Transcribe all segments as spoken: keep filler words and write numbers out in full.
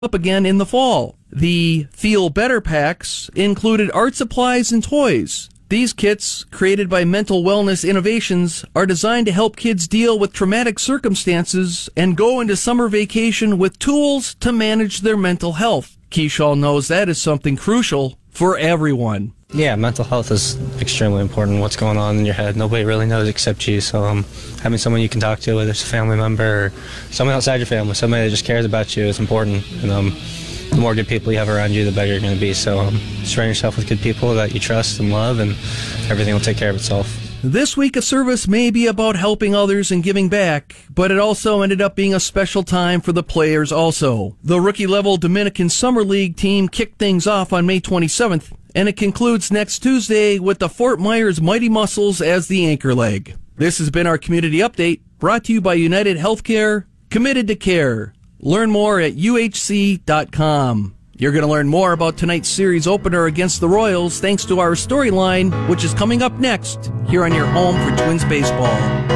up again in the fall. The Feel Better packs included art supplies and toys. These kits, created by Mental Wellness Innovations, are designed to help kids deal with traumatic circumstances and go into summer vacation with tools to manage their mental health. Keishal knows that is something crucial for everyone. Yeah, mental health is extremely important. What's going on in your head, nobody really knows except you. So um, having someone you can talk to, whether it's a family member or someone outside your family, somebody that just cares about you, is important. And um, the more good people you have around you, the better you're going to be. So um, surround yourself with good people that you trust and love, and everything will take care of itself. This week of service may be about helping others and giving back, but it also ended up being a special time for the players also. The rookie-level Dominican Summer League team kicked things off on May twenty-seventh, and it concludes next Tuesday with the Fort Myers Mighty Muscles as the anchor leg. This has been our community update, brought to you by United Healthcare, committed to care. Learn more at U H C dot com. You're going to learn more about tonight's series opener against the Royals thanks to our storyline, which is coming up next here on your home for Twins baseball.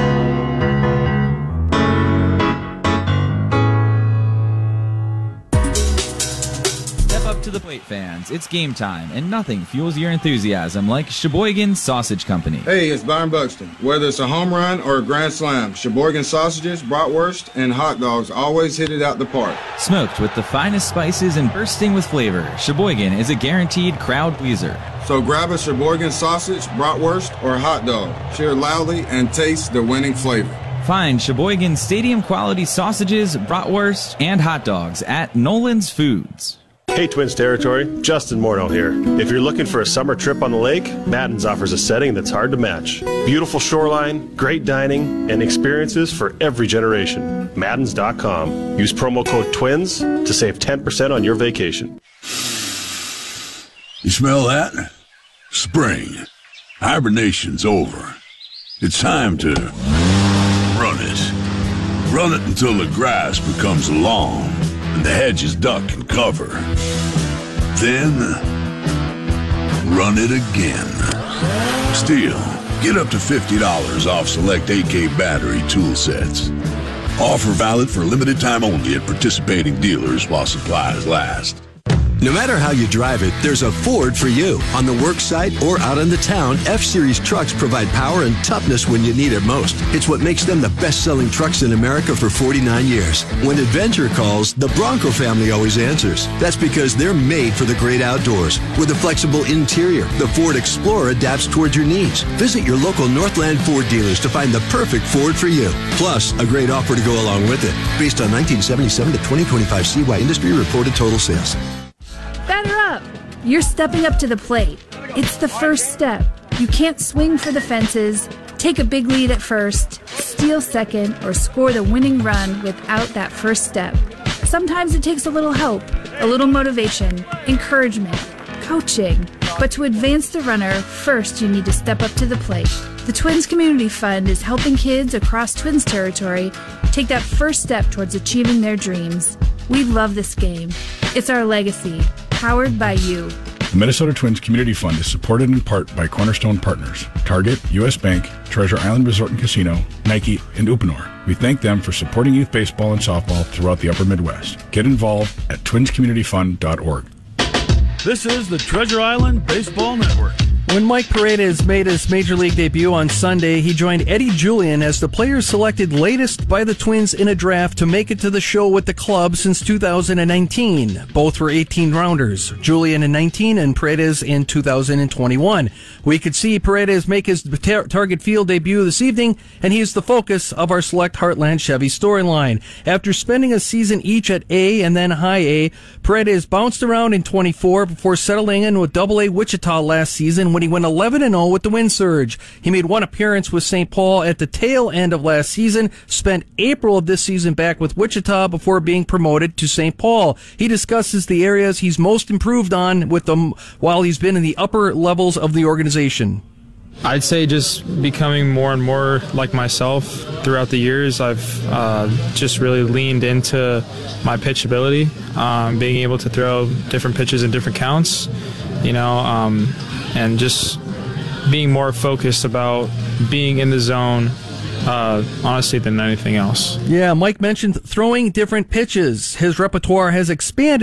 To the plate, fans, it's game time, and nothing fuels your enthusiasm like Sheboygan Sausage Company. Hey, it's Byron Buxton. Whether it's a home run or a grand slam, Sheboygan sausages, bratwurst, and hot dogs always hit it out the park. Smoked with the finest spices and bursting with flavor, Sheboygan is a guaranteed crowd pleaser. So grab a Sheboygan sausage, bratwurst, or hot dog. Cheer loudly and taste the winning flavor. Find Sheboygan stadium quality sausages, bratwurst, and hot dogs at Nolan's Foods. Hey Twins Territory, Justin Morneau here. If you're looking for a summer trip on the lake, Madden's offers a setting that's hard to match. Beautiful shoreline, great dining, and experiences for every generation. Maddens dot com. Use promo code TWINS to save ten percent on your vacation. You smell that? Spring. Hibernation's over. It's time to run it. Run it until the grass becomes long and the hedges duck and cover. Then, run it again. Still, get up to fifty dollars off select A K battery tool sets. Offer valid for limited time only at participating dealers while supplies last. No matter how you drive it, there's a Ford for you. On the work site or out in the town, F-Series trucks provide power and toughness when you need it most. It's what makes them the best-selling trucks in America for forty-nine years. When adventure calls, the Bronco family always answers. That's because they're made for the great outdoors. With a flexible interior, the Ford Explorer adapts towards your needs. Visit your local Northland Ford dealers to find the perfect Ford for you. Plus, a great offer to go along with it. Based on nineteen seventy-seven to twenty twenty-five C Y industry reported total sales. Batter up! You're stepping up to the plate. It's the first step. You can't swing for the fences, take a big lead at first, steal second, or score the winning run without that first step. Sometimes it takes a little help, a little motivation, encouragement, coaching. But to advance the runner, first you need to step up to the plate. The Twins Community Fund is helping kids across Twins territory take that first step towards achieving their dreams. We love this game. It's our legacy, powered by you. The Minnesota Twins Community Fund is supported in part by Cornerstone Partners, Target, U S Bank, Treasure Island Resort and Casino, Nike, and Uponor. We thank them for supporting youth baseball and softball throughout the upper Midwest. Get involved at twins community fund dot org. This is the Treasure Island Baseball Network. When Mike Paredes made his Major League debut on Sunday, he joined Eddie Julian as the player selected latest by the Twins in a draft to make it to the show with the club since two thousand nineteen. Both were eighteen-rounders, Julian in nineteen and Paredes in two thousand twenty-one. We could see Paredes make his tar- Target Field debut this evening, and he is the focus of our Select Heartland Chevy storyline. After spending a season each at A and then High A, Paredes bounced around in twenty-four before settling in with Double A Wichita last season when he went eleven and oh with the Wind Surge. He made one appearance with Saint Paul at the tail end of last season, spent April of this season back with Wichita before being promoted to Saint Paul. He discusses the areas he's most improved on with them while he's been in the upper levels of the organization. I'd say just becoming more and more like myself throughout the years. I've uh, just really leaned into my pitch ability, um, being able to throw different pitches in different counts, you know, um, and just being more focused about being in the zone uh, honestly, than anything else. Yeah, Mike mentioned throwing different pitches. His repertoire has expanded